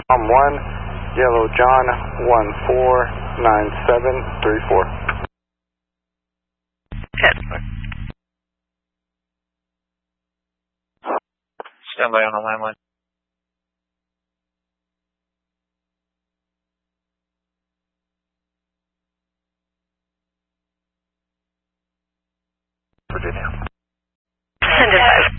1, Yellow John 149734. Stand by on the landline. Virginia. Send it.